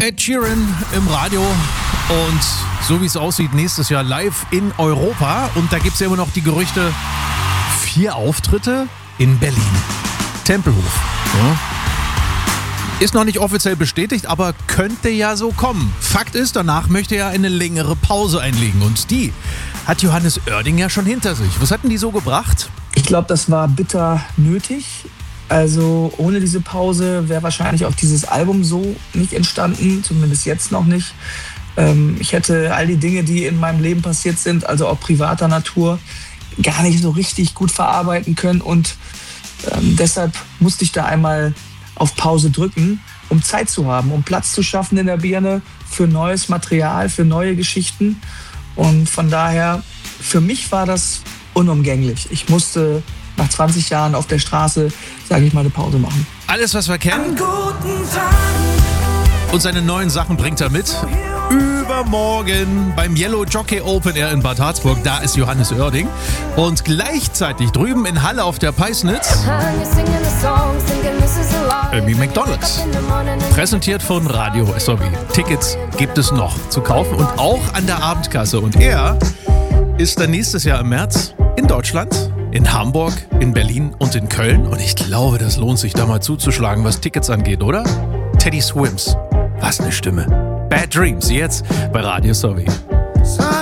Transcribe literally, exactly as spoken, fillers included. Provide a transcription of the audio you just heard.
Ed Sheeran im Radio und so wie es aussieht, nächstes Jahr live in Europa. Und da gibt es ja immer noch die Gerüchte, vier Auftritte in Berlin. Tempelhof. Ja. Ist noch nicht offiziell bestätigt, aber könnte ja so kommen. Fakt ist, danach möchte er eine längere Pause einlegen. Und die hat Johannes Oerding ja schon hinter sich. Was hat denn die so gebracht? Ich glaube, das war bitter nötig. Also ohne diese Pause wäre wahrscheinlich auch dieses Album so nicht entstanden, zumindest jetzt noch nicht. Ähm, ich hätte all die Dinge, die in meinem Leben passiert sind, also auch privater Natur, gar nicht so richtig gut verarbeiten können. Und ähm, deshalb musste ich da einmal auf Pause drücken, um Zeit zu haben, um Platz zu schaffen in der Birne für neues Material, für neue Geschichten. Und von daher, für mich war das unumgänglich. Ich musste nach zwanzig Jahren auf der Straße, sage ich mal, eine Pause machen. Alles, was wir kennen. Und seine neuen Sachen bringt er mit. Übermorgen beim Yellow Jockey Open Air in Bad Harzburg. Da ist Johannes Oerding. Und gleichzeitig drüben in Halle auf der Peisnitz Amy McDonald's. Präsentiert von Radio S O B. Tickets gibt es noch zu kaufen und auch an der Abendkasse. Und er ist dann nächstes Jahr im März in Deutschland, in Hamburg, in Berlin und in Köln. Und ich glaube, das lohnt sich da mal zuzuschlagen, was Tickets angeht, oder? Teddy Swims. Was eine Stimme. Bad Dreams, jetzt bei Radio S O B.